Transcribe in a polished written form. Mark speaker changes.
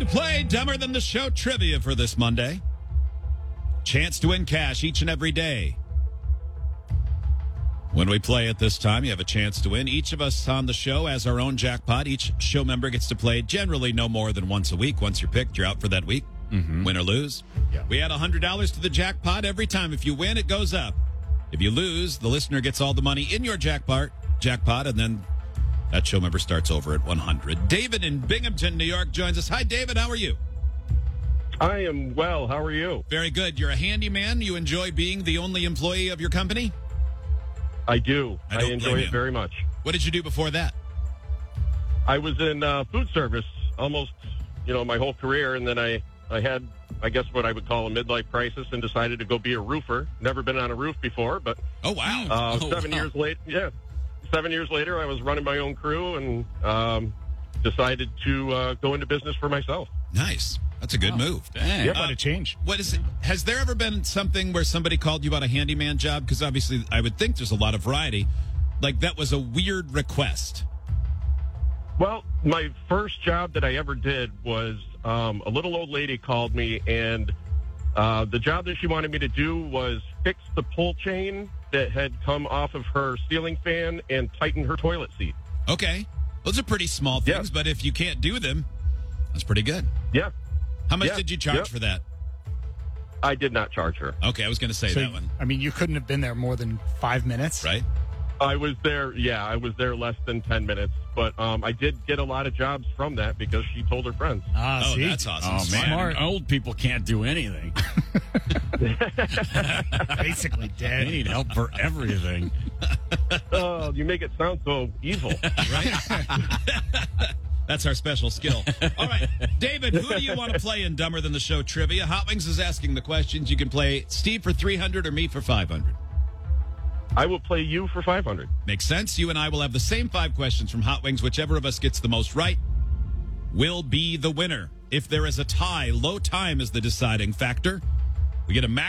Speaker 1: to play Dumber Than the Show trivia for this Monday. Chance to win cash each and every day. When we play at this time, you have a chance to win. Each of us on the show has our own jackpot. Each show member gets to play generally no more than once a week. Once you're picked, you're out for that week. Win or lose.
Speaker 2: Yeah.
Speaker 1: We add $100 to the jackpot every time. If you win, it goes up. If you lose, the listener gets all the money in your jackpot, and then that show member starts over at 100. David in Binghamton, New York joins us. Hi, David. How are you?
Speaker 3: I am well. How are you?
Speaker 1: Very good. You're a handyman. You enjoy being the only employee of your company?
Speaker 3: I do.
Speaker 1: I
Speaker 3: I
Speaker 1: don't
Speaker 3: enjoy
Speaker 1: blame
Speaker 3: it
Speaker 1: you.
Speaker 3: very much.
Speaker 1: What did you do before that?
Speaker 3: I was in food service almost, my whole career, and then I had, I guess, what I would call a midlife crisis and decided to go be a roofer. Never been on a roof before, but
Speaker 1: Oh, wow.
Speaker 3: 7 years later, 7 years later, I was running my own crew and decided to go into business for myself.
Speaker 1: Nice. That's a good move.
Speaker 2: Dang. Quite a change.
Speaker 1: What is it? Has there ever been something where somebody called you about a handyman job? Because obviously, I would think there's a lot of variety. Like, that was a weird request.
Speaker 3: Well, my first job that I ever did was a little old lady called me, and the job that she wanted me to do was fix the pull chain that had come off of her ceiling fan and tighten her toilet seat.
Speaker 1: Okay. Those are pretty small things, but if you can't do them, that's pretty good.
Speaker 3: Yeah.
Speaker 1: How much
Speaker 3: Yeah.
Speaker 1: did you charge for that?
Speaker 3: I did not charge her.
Speaker 1: Okay, I was going to say that one.
Speaker 2: I mean, you couldn't have been there more than 5 minutes.
Speaker 1: Right?
Speaker 3: I was there less than 10 minutes, but I did get a lot of jobs from that because she told her friends.
Speaker 2: Ah,
Speaker 1: Oh,
Speaker 2: see?
Speaker 1: that's awesome.
Speaker 4: Oh, man.
Speaker 2: Smart.
Speaker 4: Old people can't do anything.
Speaker 2: Basically
Speaker 4: They
Speaker 2: dead.
Speaker 4: need help for everything.
Speaker 3: Oh, you make it sound so evil.
Speaker 1: That's our special skill. All right, David, who do you want to play in Dumber Than the Show trivia? Hot Wings is asking the questions. You can play Steve for 300 or me for 500.
Speaker 3: I will play you for 500.
Speaker 1: Makes sense. You and I will have the same 5 questions from Hot Wings. Whichever of us gets the most right will be the winner. If there is a tie, low time is the deciding factor. We get a max